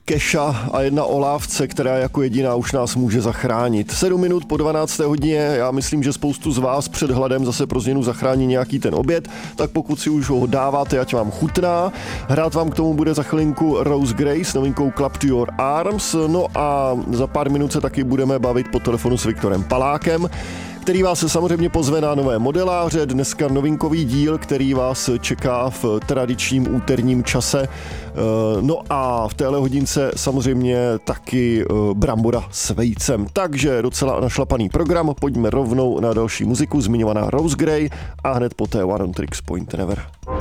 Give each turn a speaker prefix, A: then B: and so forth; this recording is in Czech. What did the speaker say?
A: keša a jedna o lávce, která jako jediná už nás může zachránit. 7 minut po 12. hodině, já myslím, že spoustu z vás před hladem zase pro změnu zachrání nějaký ten oběd, tak pokud si už ho dáváte, ať vám chutná. Hrát vám k tomu bude za chvilinku Rose Gray s novinkou Club to Your Arms, no a za pár minut se taky budeme bavit po telefonu s Viktorem Palákem, který vás samozřejmě pozve na nové modeláře. Dneska novinkový díl, který vás čeká v tradičním úterním čase. No a v téhle hodince samozřejmě taky brambora s vejcem. Takže docela našlapaný program. Pojďme rovnou na další muziku, zmiňovaná Rose Gray a hned poté One on Tricks Point Never.